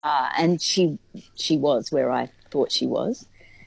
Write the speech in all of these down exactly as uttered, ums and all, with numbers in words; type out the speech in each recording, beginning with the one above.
and she she was where I thought she was.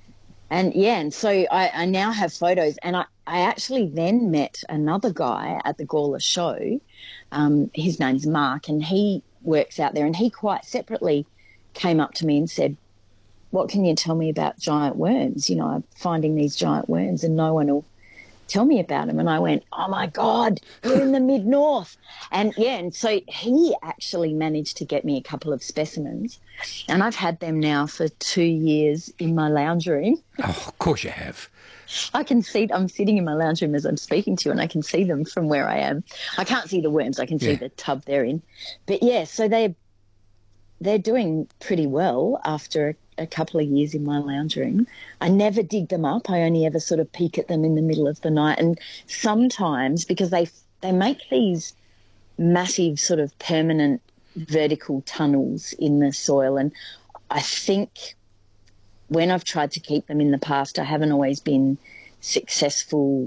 And, yeah, and so I, I now have photos, and I, I actually then met another guy at the Gawler show. Um, his name's Mark, and he works out there, and he quite separately came up to me and said, what can you tell me about giant worms? You know, I'm finding these giant worms and no one will tell me about them. And I went, oh, my God, we're in the mid-north. And, yeah, and so he actually managed to get me a couple of specimens, and I've had them now for two years in my lounge room. Oh, of course you have. I can see, I'm sitting in my lounge room as I'm speaking to you, and I can see them from where I am. I can't see the worms. I can see Yeah. the tub they're in. But, yeah, so they're, they're doing pretty well after a a couple of years in my lounge room. I never dig them up. I only ever sort of peek at them in the middle of the night. And sometimes, because they they make these massive sort of permanent vertical tunnels in the soil, and I think when I've tried to keep them in the past, I haven't always been successful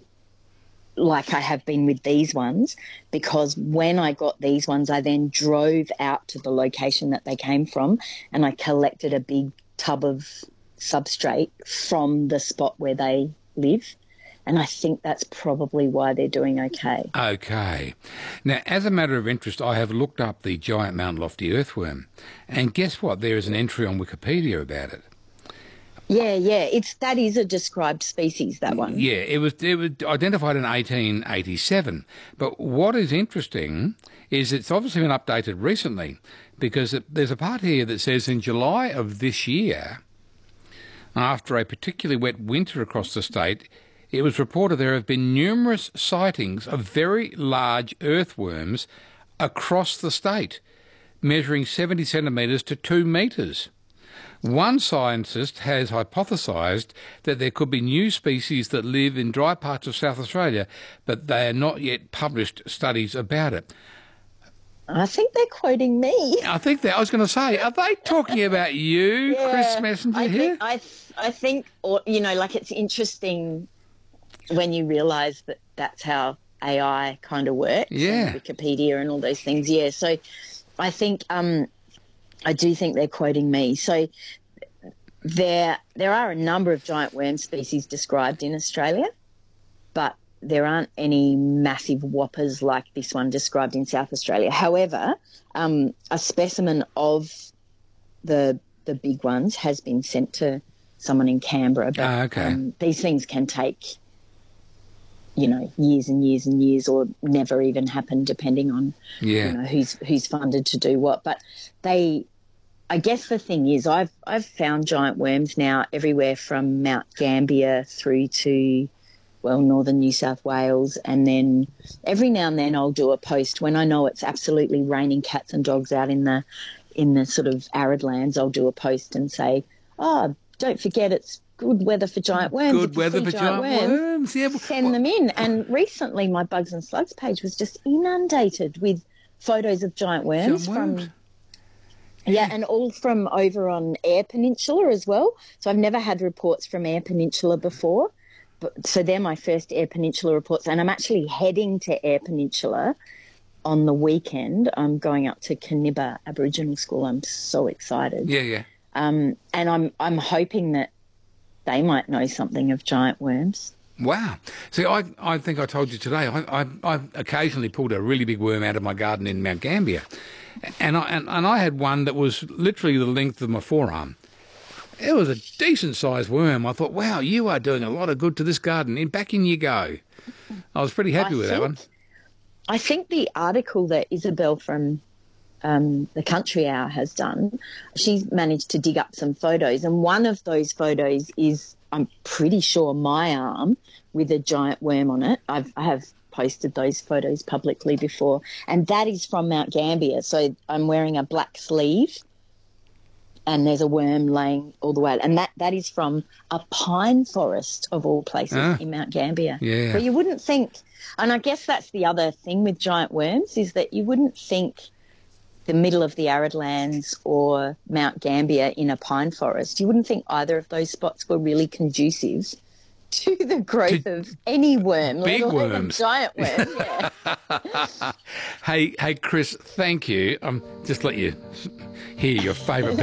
like I have been with these ones, because when I got these ones, I then drove out to the location that they came from and I collected a big tub of substrate from the spot where they live. And I think that's probably why they're doing okay. Okay. Now, as a matter of interest, I have looked up the giant Mount Lofty earthworm, and guess what? There is an entry on Wikipedia about it. Yeah, yeah, it's that is a described species, that one. Yeah, it was it was identified in eighteen eighty-seven. But what is interesting is it's obviously been updated recently, because it, there's a part here that says in July of this year, after a particularly wet winter across the state, it was reported there have been numerous sightings of very large earthworms across the state, measuring seventy centimetres to two metres. One scientist has hypothesised that there could be new species that live in dry parts of South Australia, but they are not yet published studies about it. I think they're quoting me. I think that I was going to say, are they talking about you, Yeah, Chris Messenger, I here? think, I, th- I think, or, you know, like it's interesting when you realise that that's how A I kind of works. Yeah. And Wikipedia and all those things. Yeah, so I think... um. I do think they're quoting me. So there there are a number of giant worm species described in Australia, but there aren't any massive whoppers like this one described in South Australia. However, um, a specimen of the the big ones has been sent to someone in Canberra. But Ah, okay. um, these things can take, you know, years and years and years, or never even happen, depending on Yeah. you know who's who's funded to do what. But they, I guess the thing is, I've I've found giant worms now everywhere from Mount Gambier through to, well, northern New South Wales, and then every now and then I'll do a post when I know it's absolutely raining cats and dogs out in the in the sort of arid lands. I'll do a post and say, oh, don't forget it's good weather for giant worms. Good If you weather see for giant worms. Yeah, but- send them in. And recently my Bugs and Slugs page was just inundated with photos of giant worms, Giant worms. from yeah, and all from over on Eyre Peninsula as well. So I've never had reports from Eyre Peninsula before. But, so they're my first Eyre Peninsula reports, and I'm actually heading to Eyre Peninsula on the weekend. I'm going up to Canibba Aboriginal School. I'm so excited. Yeah, yeah. Um, and I'm I'm hoping that they might know something of giant worms. Wow. See, I, I think I told you today, I, I, I occasionally pulled a really big worm out of my garden in Mount Gambier. And I, and, and I had one that was literally the length of my forearm. It was a decent-sized worm. I thought, wow, you are doing a lot of good to this garden. In back in you go. I was pretty happy I with that think- one. I think the article that Isabel from um, the Country Hour has done, she's managed to dig up some photos, and one of those photos is, I'm pretty sure, my arm with a giant worm on it. I've, I have posted those photos publicly before, and that is from Mount Gambier. So I'm wearing a black sleeve, and there's a worm laying all the way out. And that, that is from a pine forest, of all places, Ah. in Mount Gambier. Yeah. But you wouldn't think, and I guess that's the other thing with giant worms, is that you wouldn't think the middle of the arid lands or Mount Gambier in a pine forest, you wouldn't think either of those spots were really conducive to the growth To of any worm, big let alone worms. a giant worm. Yeah. Hey, hey, Chris, thank you. Um, just let you hear your favourite